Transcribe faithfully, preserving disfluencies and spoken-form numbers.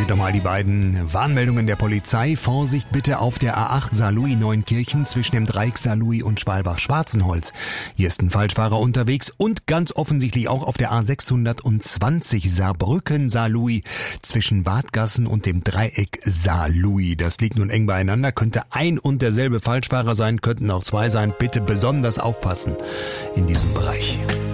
Sie doch mal die beiden Warnmeldungen der Polizei. Vorsicht bitte auf der A acht Saarlouis-Neunkirchen zwischen dem Dreieck Saarlouis und Schwalbach-Schwarzenholz. Hier ist ein Falschfahrer unterwegs und ganz offensichtlich auch auf der A sechshundertzwanzig Saarbrücken-Saarlouis zwischen Badgassen und dem Dreieck Saarlouis. Das liegt nun eng beieinander, könnte ein und derselbe Falschfahrer sein, könnten auch zwei sein. Bitte besonders aufpassen in diesem Bereich.